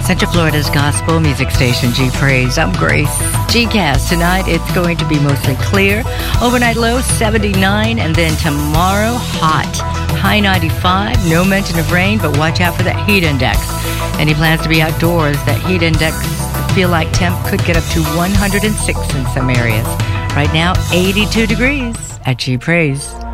Central Florida's gospel music station, G Praise. I'm Grace. Gcast tonight, it's going to be mostly clear. Overnight low 79, and then tomorrow hot. High 95, no mention of rain, but watch out for that heat index. Any plans to be outdoors? That heat index, feel like temp could get up to 106 in some areas. Right now, 82 degrees at G Praise.